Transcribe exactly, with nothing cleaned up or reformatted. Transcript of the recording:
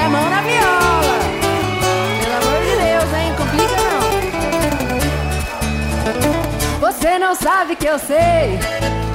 a mão na viola. Pelo amor de Deus, hein? Complica não. Você não sabe que eu sei